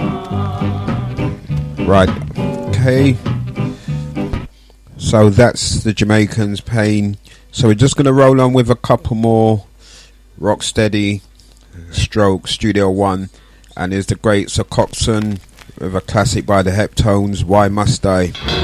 Right, okay. So that's the Jamaicans' Pain. So we're just going to roll on with a couple more. Rocksteady, Stroke, Studio One, and here's the great Sir Coxsone with a classic by the Heptones, Why Must I?